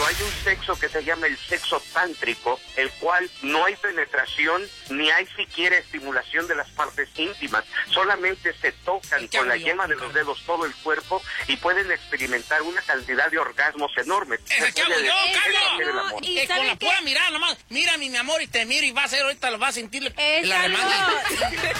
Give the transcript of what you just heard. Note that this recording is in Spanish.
hay un sexo que se llama el sexo tántrico, el cual no hay penetración ni hay siquiera estimulación de las partes íntimas, solamente se tocan con la yema de los dedos todo el cuerpo y pueden experimentar una cantidad de orgasmos enormes. ¡Ese que hago yo, Carlos! Que con la pura mirada nomás, mírame, mi amor, y te miro y vas a ver, ahorita lo vas a sentir la demanda.